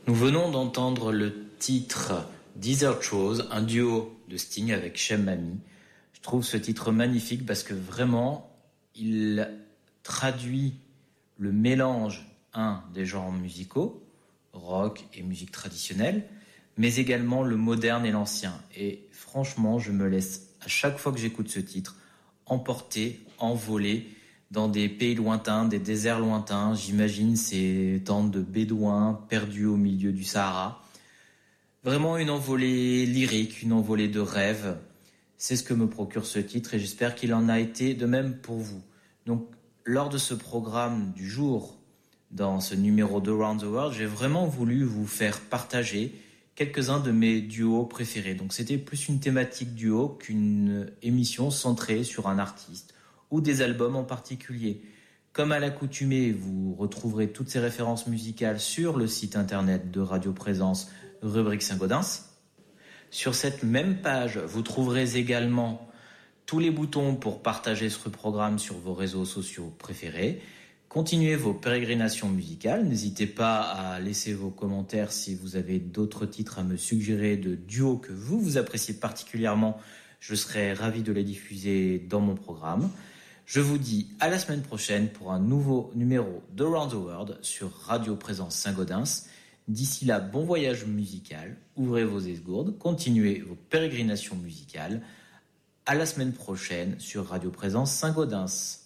Nous venons d'entendre le titre Desert Rose, un duo de Sting avec Chem Mami. Je trouve ce titre magnifique parce que vraiment, il traduit le mélange, des genres musicaux, rock et musique traditionnelle, mais également le moderne et l'ancien. Et franchement, je me laisse, à chaque fois que j'écoute ce titre, emporter, envoler dans des pays lointains, des déserts lointains. J'imagine ces tentes de bédouins perdus au milieu du Sahara. Vraiment une envolée lyrique, une envolée de rêve. C'est ce que me procure ce titre et j'espère qu'il en a été de même pour vous. Donc, lors de ce programme du jour, dans ce numéro d'Around the World, j'ai vraiment voulu vous faire partager quelques-uns de mes duos préférés. Donc, c'était plus une thématique duo qu'une émission centrée sur un artiste ou des albums en particulier. Comme à l'accoutumée, vous retrouverez toutes ces références musicales sur le site internet de Radio Présence, rubrique Saint-Gaudens. Sur cette même page, vous trouverez également tous les boutons pour partager ce programme sur vos réseaux sociaux préférés. Continuez vos pérégrinations musicales. N'hésitez pas à laisser vos commentaires si vous avez d'autres titres à me suggérer de duos que vous appréciez particulièrement. Je serai ravi de les diffuser dans mon programme. Je vous dis à la semaine prochaine pour un nouveau numéro d'Around the World sur Radio Présence Saint-Gaudens. D'ici là, bon voyage musical, ouvrez vos esgourdes, continuez vos pérégrinations musicales. À la semaine prochaine sur Radio Présence Saint-Gaudens.